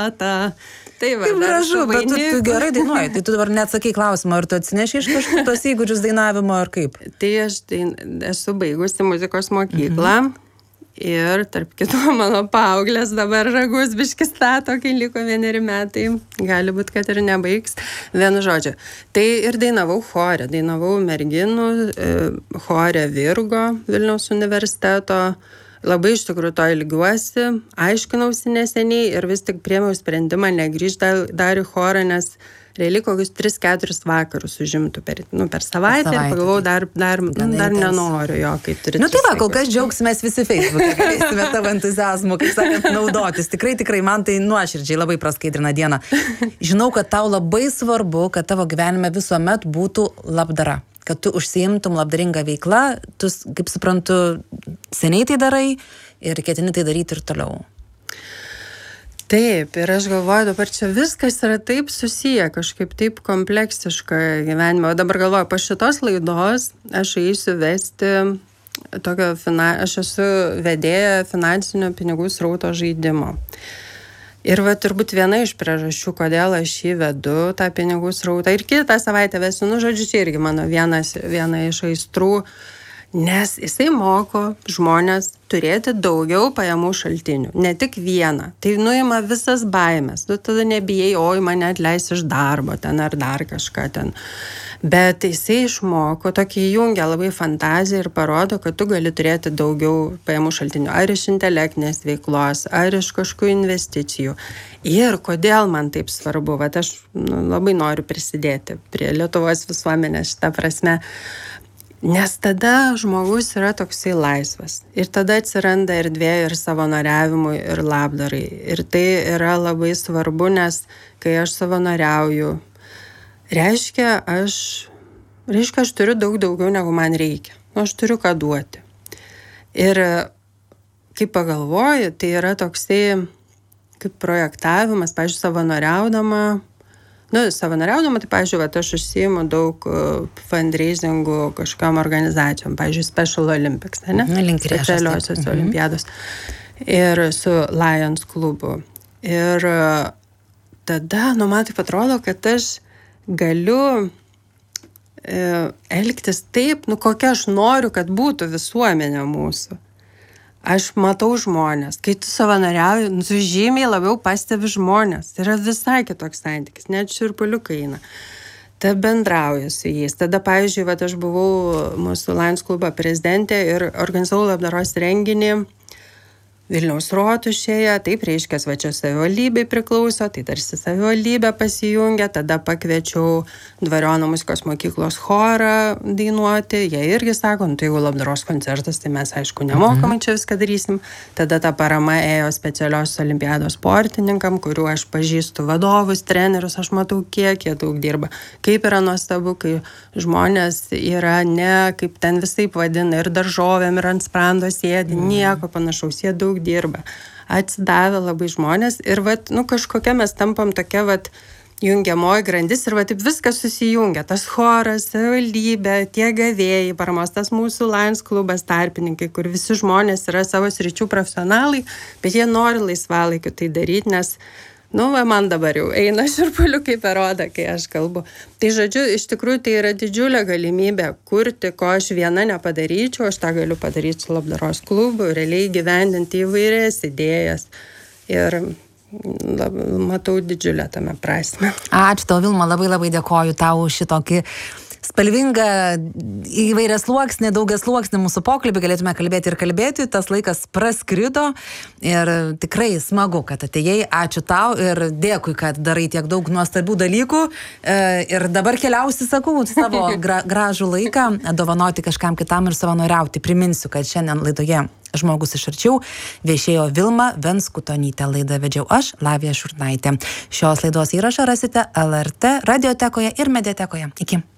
ratą. Tai va, Kaip gražu, bet tu gerai dainuoji. Tai tu dabar neatsakai klausimą, ar tu atsineši iš kažkur tos įgūdžius dainavimo, ar kaip? Tai aš esu baigusi muzikos mokyklą ir tarp kitų mano paauglės dabar ragus biškis stato, kai liko 1 metai. Gali būti, kad ir nebaigs. Vienu žodžiu. Tai ir dainavau chore. Dainavau merginų chore Virgo Vilniaus universiteto. Labai iš tikrųjų to ilgiuosi, aiškinausi neseniai ir vis tik priėmiau sprendimą negrįžti dar į chorą, nes realiai kokius 3-4 vakarus užimtų per savaitę ir pagalvojau, dar nenoriu jo, kaip turite. Tai va, kol kas džiaugsimės visi Facebook'e, galėsime tavo entuziazmu, kaip sakant, naudotis. Tikrai, man tai nuoširdžiai labai praskaidrina dieną. Žinau, kad tau labai svarbu, kad tavo gyvenime visuomet būtų labdara. Kad tu užsiimtum labdaringą veiklą, tu, kaip suprantu, seniai tai darai ir ketini tai daryti ir toliau. Taip, ir aš galvoju, dabar čia viskas yra taip susiję, kažkaip taip kompleksiška gyvenime. O dabar galvoju, po šitos laidos aš eisiu vesti tokio, aš esu vedėja finansinio pinigų srauto žaidimo. Ir va, turbūt viena iš priežasčių, kodėl aš jį vedu, tą pinigų srautą. Ir kitą savaitę vesiu, žodžiu, čia irgi mano viena iš aistrų, nes jisai moko žmonės turėti daugiau pajamų šaltinių, ne tik vieną. Tai nuima visas baimės. Tu tada nebijai, oi, mane atleis iš darbo ten ar dar kažką ten. Bet jisai išmoko, tokį jungia labai fantaziją ir parodo, kad tu gali turėti daugiau pajamų šaltinių. Ar iš intelektinės veiklos, ar iš kažkokių investicijų. Ir kodėl man taip svarbu, vat aš labai noriu prisidėti prie Lietuvos visuomenės šitą prasme. Nes tada žmogus yra toksai laisvas. Ir tada atsiranda erdvė ir savanoriavimui, ir labdarai. Ir tai yra labai svarbu, nes kai aš savanoriauju, reiškia, aš turiu daug daugiau, negu man reikia. Aš turiu ką duoti. Ir kai pagalvoju, tai yra toksai kaip projektavimas, pavyzdžiui, savanoriaudama, tai, pavyzdžiui, aš užsiimu daug fundraisingų kažkam organizacijom, pavyzdžiui, Special Olympics, ne? Specialiosios olimpiados. Ir su Lions klubu. Ir tada, man taip atrodo, kad aš galiu elgtis taip, kokia aš noriu, kad būtų visuomenė mūsų. Aš matau žmonės. Kai tu savanoriauji, tu žymiai labiau pastebi žmonės. Tai yra visai kitoks santykis, net šiurpuliukai eina. Ta bendrauju su jais. Tada, pavyzdžiui, aš buvau mūsų Lions klubo prezidentė ir organizavau labdaros renginį Vilniaus rotušėje, taip reiškia, čia savivaldybei priklauso, tai tarsi savivaldybė pasijungia, tada pakviečiau Dvariono muzikos mokyklos chorą dainuoti, jie irgi sako, tai jeigu labdaros koncertas, tai mes aišku nemokamai čia viską darysim, tada ta parama ėjo specialios olimpiados sportininkam, kurių aš pažįstu vadovus, trenerius, aš matau, kiek jie daug dirba, kaip yra nuostabu, kai žmonės yra ne, kaip ten visaip vadina, ir daržovėm, ir ant sprando sėdi, nieko panašaus, jie daug dirba. Atsidavę labai žmonės ir kažkokia mes tampam tokia jungiamoji grandis ir taip viskas susijungia. Tas choras, savivaldybė, tie gavėjai, paramos, tas mūsų Lions klubas, tarpininkai, kur visi žmonės yra savo sričių profesionalai, bet jie nori laisvalaikiu tai daryti, nes man dabar jau eina šiurpuliukai per odą, kai aš kalbu. Tai žodžiu, iš tikrųjų tai yra didžiulė galimybė kurti, ko aš viena nepadaryčiau, aš tą galiu padaryti su labdaros klubu, realiai gyvendinti įvairias idėjas. Ir matau didžiulę tame prasme. Ačiū tau, Vilma, labai dėkoju tau šitokį spalvingą įvairią sluoksnį, daugia sluoksnį mūsų pokalbį, galėtume kalbėti, tas laikas praskrido ir tikrai smagu, kad atėjai, ačiū tau ir dėkui, kad darai tiek daug nuostabių dalykų ir dabar keliausi, sakau, savo gražų laiką, dovanoti kažkam kitam ir savanoriauti. Priminsiu, kad šiandien laidoje Žmogus iš arčiau viešėjo Vilma Venskutonytė, laidą vedžiau aš, Lavija Šurnaitė. Šios laidos įrašą rasite LRT radiotekoje ir mediatekoje. Iki.